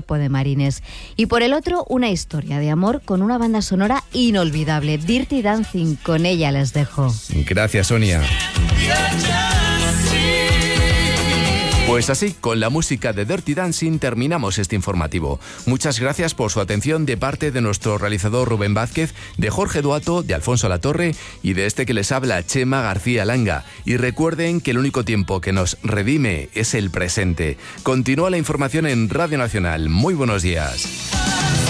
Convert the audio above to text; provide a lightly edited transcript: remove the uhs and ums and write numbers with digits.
Cuerpo de Marines. Y por el otro, una historia de amor con una banda sonora inolvidable, Dirty Dancing. Con ella les dejo. Gracias, Sonia. Pues así, con la música de Dirty Dancing terminamos este informativo. Muchas gracias por su atención de parte de nuestro realizador Rubén Vázquez, de Jorge Duato, de Alfonso Latorre y de este que les habla, Chema García Langa. Y recuerden que el único tiempo que nos redime es el presente. Continúa la información en Radio Nacional. Muy buenos días.